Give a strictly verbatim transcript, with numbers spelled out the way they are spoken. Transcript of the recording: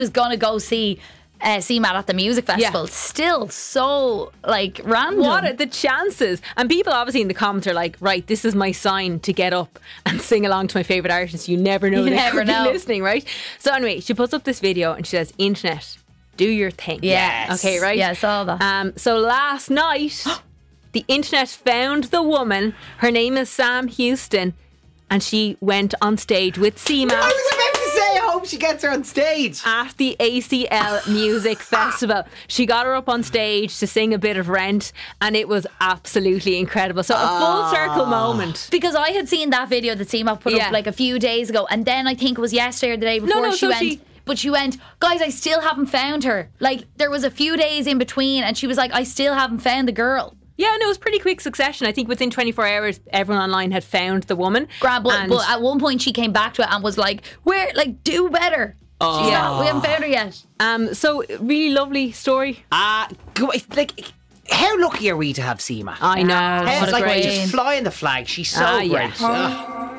was gonna go see uh, C M A T at the music festival. Yeah. Still so like random. What are the chances? And people obviously in the comments are like, right, this is my sign to get up and sing along to my favourite artist. You never know. You they never could be know. listening, right? So anyway, she puts up this video and she says, internet, do your thing. Yes. Okay, right? Yeah, I saw that. Um, so last night, the internet found the woman. Her name is Sam Houston. And she went on stage with C M A I was about to say, I hope she gets her on stage. at the A C L Music Festival. She got her up on stage to sing a bit of Rent, and it was absolutely incredible. So a full circle moment. Because I had seen that video that C M A T put Yeah. up like a few days ago, and then I think it was yesterday or the day before no, she so went. she- But she went, guys, I still haven't found her. Like, there was a few days in between, and she was like, I still haven't found the girl. Yeah, no, it was pretty quick succession. I think within twenty-four hours, everyone online had found the woman. Grab, but, And- but at one point she came back to it and was like, "Where, like, do better." Oh. She's not, we haven't found her yet. Um, so really lovely story. Ah, go- like, how lucky are we to have Seema? I know. what How, a like, great- just flying the flag. She's so Ah, great. yeah. Ah.